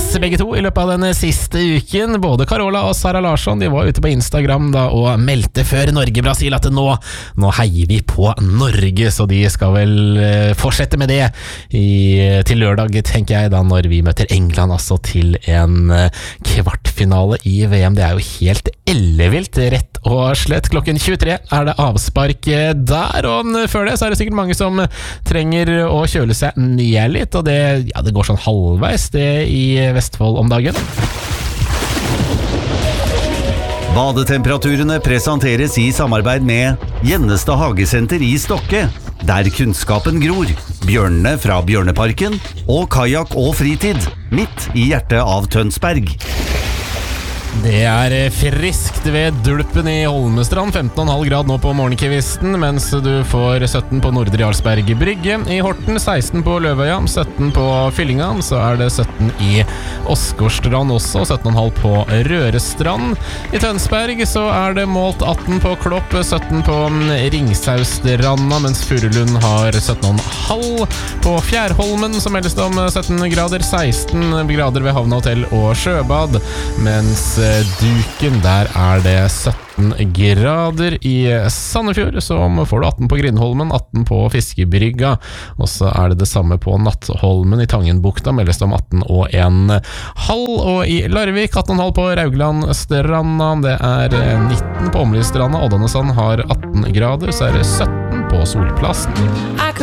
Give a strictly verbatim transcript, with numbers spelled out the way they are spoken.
begge to i løpet av den siste uken. Både Carola og Sara Larsson, de var ute på Instagram da og meldte før Norge-Brasil at nå, nå heier vi på Norge, så de skal vel fortsette med det i, til lørdag, tenker jeg, da når vi møter England altså til en kvartfinale i V M. Det er jo helt ellevilt, rett og slett. Klokken tjuetre er det avspark der, og før det så er det sikkert mange som trenger å kjøle seg ned litt, og det, ja, det går sånn halvveis det i Vestfold om dagen. Badetemperaturene presenteres i samarbeid med Gjennestad Hagesenter i Stokke, der kunnskapen gror, bjørnene fra Bjørneparken og kajak og fritid, midt i hjertet av Tønsberg. Det er friskt ved Dulpen i Holmestrand, femten komma fem grad nå på morgenkvisten, mens du får sytten på Nordre Jarlsberg Brygge. I Horten seksten på Løvøya, sytten på Fyllingan, så er det sytten i Åsgårdstrand også, sytten komma fem på Rørestrand. I Tønsberg så er det målt atten på Klopp, sytten på Ringsaustranda, mens Furulund har sytten komma fem. På Fjærholmen så meldes det om sytten grader, seksten grader ved Havna Hotell og Sjøbad, mens Duken, der er det sytten grader. I Sandefjord så får du atten på Grindholmen, atten på Fiskebrygga, og så er det det samme på Nattholmen. I Tangenbukta meldes det om atten og en halv, og i Larvik atten komma fem på Rauglandstranda, det er nitten på Åmlistranda. Oddanesand har atten grader, så er det sytten på Solplassen.